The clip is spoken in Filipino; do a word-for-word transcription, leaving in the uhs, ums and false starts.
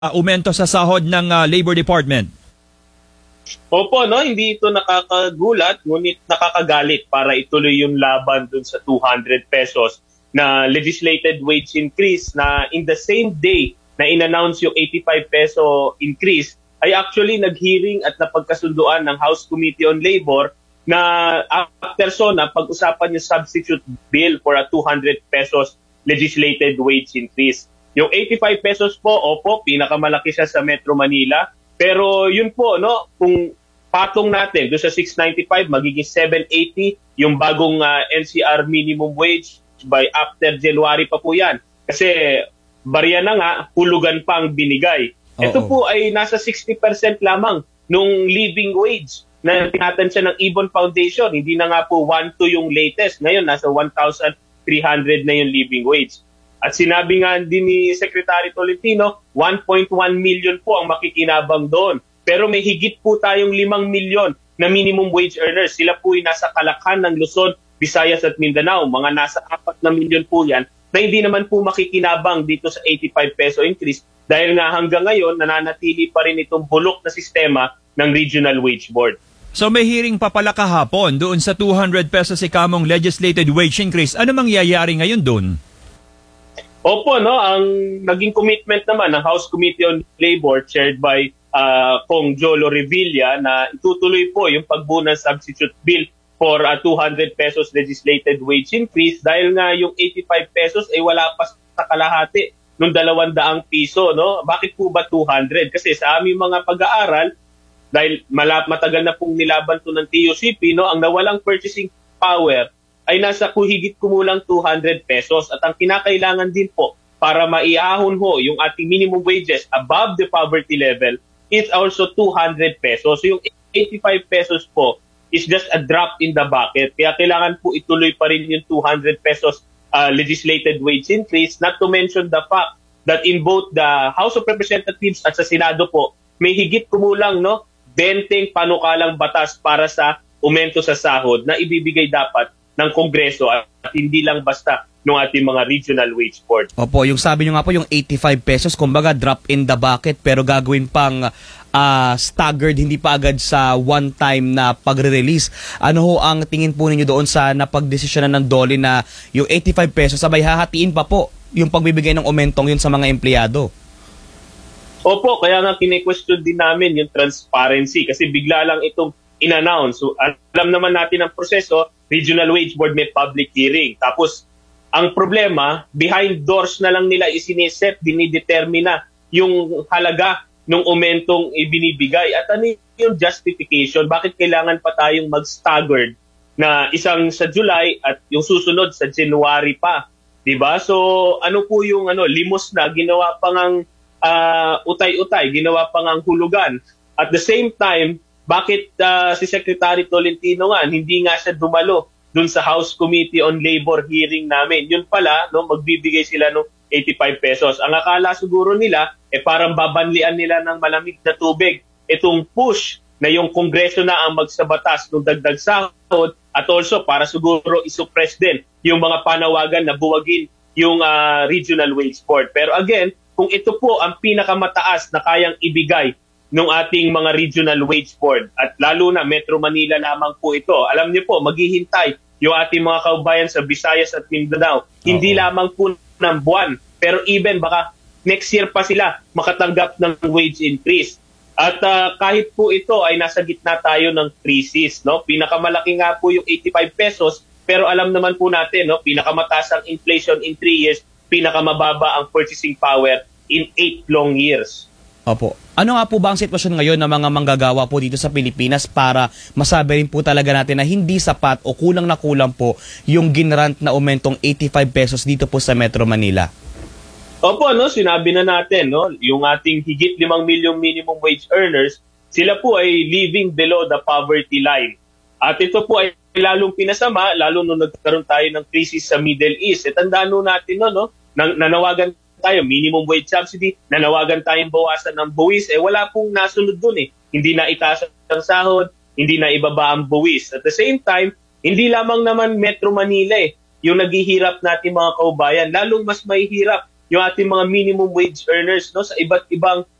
aumento sa sahod ng uh, Labor Department. Opo, no, hindi ito nakakagulat, ngunit nakakagalit para ituloy yung laban dun sa two hundred pesos na legislated wage increase na in the same day na in-announce yung eighty-five peso increase ay actually nag-hearing at napagkasunduan ng House Committee on Labor na after so na pag-usapan yung substitute bill for a two hundred pesos legislated wage increase. Yung eighty-five pesos po, opo, pinakamalaki siya sa Metro Manila. Pero yun po, no, kung patong natin doon sa six ninety-five, magiging seven eighty yung bagong uh, N C R minimum wage by after January pa po yan. Kasi barya na nga, hulugan pa ang binigay. Oh, Ito oh. po ay nasa sixty percent lamang nung living wage na tinatansya ng Ibon Foundation. Hindi na nga po one to yung latest. Ngayon, nasa one thousand three hundred na yung living wage. At sinabi nga din ni Secretary Tolentino, one point one million po ang makikinabang doon. Pero may higit po tayong limang milyon na minimum wage earners. Sila po ay nasa kalakhan ng Luzon, Visayas at Mindanao. Mga nasa apat na milyon po yan na hindi naman po makikinabang dito sa eighty-five peso increase dahil nga hanggang ngayon nananatili pa rin itong bulok na sistema ng Regional Wage Board. So may hearing pa pala kahapon doon sa two hundred pesos si Kamong legislated wage increase. Ano mangyayari ngayon doon? Opo, no, ang naging commitment naman ng House Committee on Labor chaired by uh, Kong Jolo Revilla na itutuloy po yung pagbuo ng substitute bill for a two hundred pesos legislated wage increase dahil nga yung eighty-five pesos ay wala pa sa kalahati ng dalawang daang piso, no? Bakit po ba two hundred? Kasi sa aming mga pag-aaral, dahil malap matagal na pong nilaban to ng T U C P, no, ang nawalang purchasing power ay nasa kuhigit kumulang two hundred pesos at ang kinakailangan din po para maiahon ho yung ating minimum wages above the poverty level is also two hundred pesos. So yung eighty-five pesos po is just a drop in the bucket. Kaya kailangan po ituloy pa rin yung two hundred pesos uh, legislated wage increase, not to mention the fact that in both the House of Representatives at sa Senado po may higit kumulang no twenty panukalang batas para sa aumento sa sahod na ibibigay dapat ng Kongreso at hindi lang basta ng ating mga regional wage board. Opo, yung sabi nyo nga po yung eighty-five pesos, kumbaga drop in the bucket pero gagawin pang uh, staggered, hindi pa agad sa one time na pagre-release. Ano ho ang tingin po ninyo doon sa napagdesisyonan ng D O L E na yung eighty-five pesos sabay hahatiin pa po yung pagbibigay ng aumentong yun sa mga empleyado? Opo, kaya nga kine-question din namin yung transparency kasi bigla lang itong in-announce. So, alam naman natin ang proseso, Regional Wage Board may public hearing. Tapos, ang problema, behind doors na lang nila isiniset, dinidetermina yung halaga ng aumentong ibinibigay. At ano yung justification? Bakit kailangan pa tayong mag-staggered na isang sa July at yung susunod sa January pa? Diba? So, ano po yung ano, limos na, ginawa pa ngang uh, utay-utay, ginawa pa ngang hulugan. At the same time, bakit uh, si Secretary Tolentino nga, hindi nga siya dumalo dun sa House Committee on Labor hearing namin. Yun pala, no, magbibigay sila ng eighty-five pesos. Ang akala siguro nila, eh parang babanlian nila ng malamig na tubig. Itong push na yung Kongreso na ang magsabatas ng dagdag sahod at also para siguro isuppress din yung mga panawagan na buwagin yung uh, Regional Wage Board. Pero again, kung ito po ang pinakamataas na kayang ibigay ng ating mga Regional Wage Board at lalo na Metro Manila lamang po ito. Alam niyo po, maghihintay yung ating mga kaubayan sa Visayas at Mindanao. Uh-oh. Hindi lamang po ng buwan, pero even baka next year pa sila makatanggap ng wage increase. At uh, kahit po ito ay nasa gitna tayo ng crisis, no? Pinakamalaki nga po yung eighty-five pesos, pero alam naman po natin, no, pinakamataas ang inflation in three years, pinakamababa ang purchasing power in eight long years. Opo. Ano nga po ba ang sitwasyon ngayon ng mga manggagawa po dito sa Pilipinas para masabi rin po talaga natin na hindi sapat o kulang na kulang po yung ginrant na aumentong eighty-five pesos dito po sa Metro Manila? Opo, no, sinabi na natin, no, yung ating higit limang milyong minimum wage earners, sila po ay living below the poverty line. At ito po ay lalong pinasama, lalo nung nagkaroon tayo ng crisis sa Middle East. E tandaan natin, no, no, nanawagan tayo, minimum wage subsidy, nanawagan tayong bawasan ng buwis, eh wala pong nasunod dun eh. Hindi na itaas ang sahod, hindi na ibaba ang buwis. At the same time, hindi lamang naman Metro Manila eh, yung naghihirap natin mga kaubayan, lalong mas mahihirap yung ating mga minimum wage earners no sa iba't ibang